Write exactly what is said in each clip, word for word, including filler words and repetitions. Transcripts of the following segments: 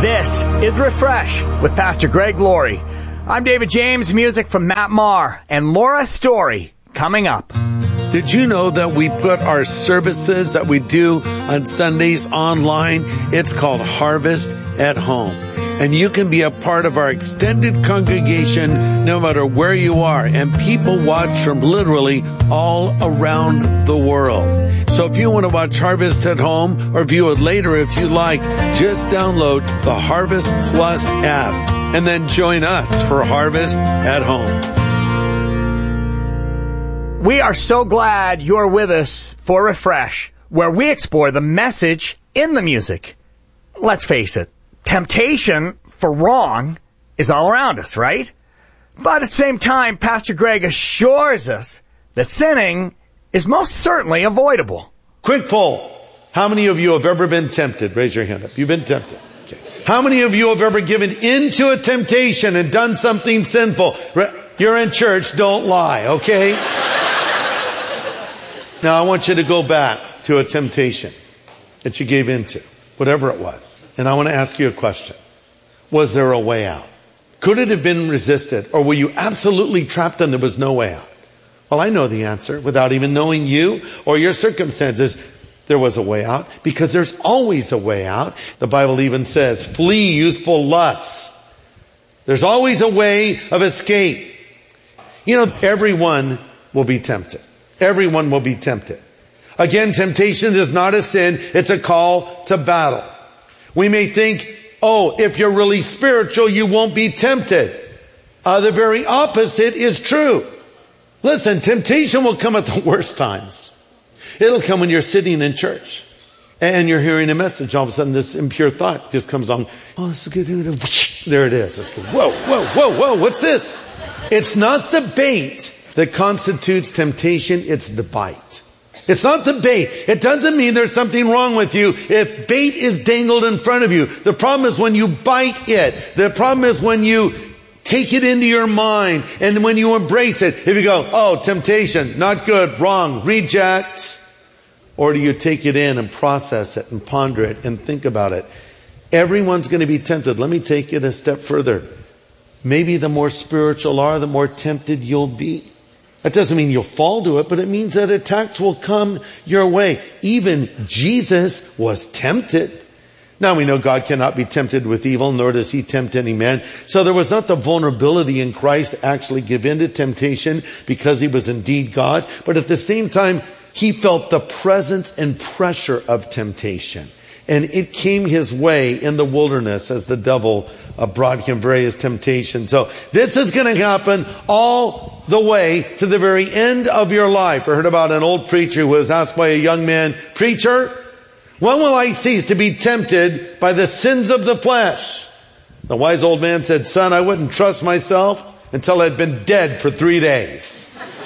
This is Refresh with Pastor Greg Laurie. I'm David James, music from Matt Maher and Laura Story coming up. Did you know that we put our services that we do on Sundays online? It's called Harvest at Home. And you can be a part of our extended congregation no matter where you are. And people watch from literally all around the world. So if you want to watch Harvest at Home or view it later if you like, just download the Harvest Plus app and then join us for Harvest at Home. We are so glad you're with us for Refresh, where we explore the message in the music. Let's face it, temptation for wrong is all around us, right? But at the same time, Pastor Greg assures us that sinning is most certainly avoidable. Quick poll. How many of you have ever been tempted? Raise your hand up. You've been tempted. Okay. How many of you have ever given into a temptation and done something sinful? You're in church. Don't lie, okay? Now, I want you to go back to a temptation that you gave into, whatever it was. And I want to ask you a question. Was there a way out? Could it have been resisted? Or were you absolutely trapped and there was no way out? Well, I know the answer without even knowing you or your circumstances. There was a way out because there's always a way out. The Bible even says, flee youthful lusts. There's always a way of escape. You know, everyone will be tempted. Everyone will be tempted. Again, temptation is not a sin. It's a call to battle. We may think, oh, if you're really spiritual, you won't be tempted. Uh, the very opposite is true. Listen, temptation will come at the worst times. It'll come when you're sitting in church and you're hearing a message. All of a sudden, this impure thought just comes on. Oh, this is good. There it is. Whoa, whoa, whoa, whoa. What's this? It's not the bait that constitutes temptation, it's the bite. It's not the bait. It doesn't mean there's something wrong with you if bait is dangled in front of you. The problem is when you bite it. The problem is when you take it into your mind and when you embrace it. If you go, oh, temptation, not good, wrong, reject. Or do you take it in and process it and ponder it and think about it? Everyone's going to be tempted. Let me take it a step further. Maybe the more spiritual you are, the more tempted you'll be. That doesn't mean you'll fall to it, but it means that attacks will come your way. Even Jesus was tempted. Now we know God cannot be tempted with evil, nor does he tempt any man. So there was not the vulnerability in Christ to actually give in to temptation because he was indeed God. But at the same time, he felt the presence and pressure of temptation. And it came his way in the wilderness as the devil uh, brought him various temptations. So this is going to happen all the way to the very end of your life. I heard about an old preacher who was asked by a young man, preacher, when will I cease to be tempted by the sins of the flesh? The wise old man said, son, I wouldn't trust myself until I'd been dead for three days.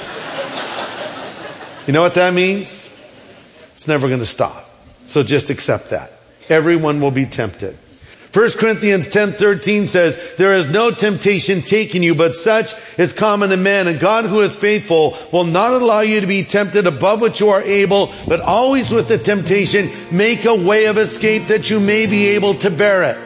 You know what that means? It's never going to stop. So just accept that. Everyone will be tempted. First Corinthians ten thirteen says, there is no temptation taken you, but such is common to men. And God, who is faithful, will not allow you to be tempted above what you are able, but always with the temptation, make a way of escape that you may be able to bear it.